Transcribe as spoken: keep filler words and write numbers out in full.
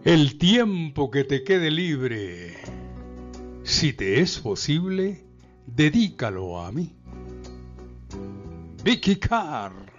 El tiempo que te quede libre, si te es posible, dedícalo a mí. Vicky Carr.